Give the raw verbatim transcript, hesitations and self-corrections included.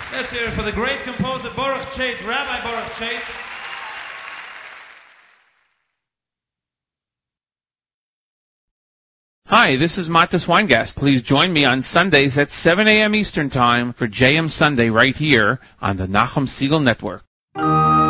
Let's hear it for the great composer Baruch Chait, Rabbi Baruch Chait. Hi, this is Matis Weingast. Please join me on Sundays at seven a.m. Eastern Time for J M Sunday right here on the Nachum Siegel Network.